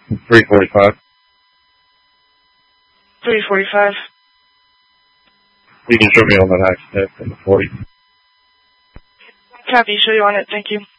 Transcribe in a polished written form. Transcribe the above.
345. 345. You can show me on that access in the 40. Copy, show you on it, thank you.